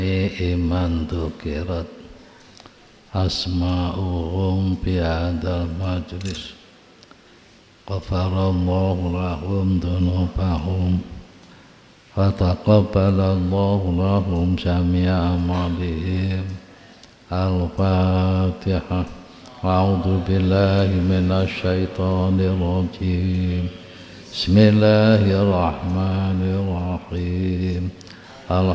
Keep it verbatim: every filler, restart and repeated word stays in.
iman dukirat asma'uhum bi'adal majlis ghafarallahu lahum dunubahum wa taqabbalallahu lahum jami'a amalihim. Al-Fatihah. A'udzu billahi minasy syaithanir rajim. Bismillahirrahmanirrahim.